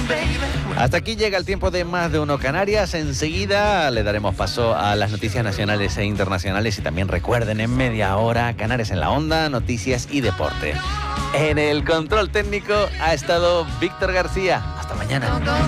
Hasta aquí llega el tiempo de Más de Uno Canarias. Enseguida le daremos paso a las noticias nacionales e internacionales y también recuerden, en media hora, Canarias en la Onda, noticias y deporte. En el control técnico ha estado Víctor García. Hasta mañana.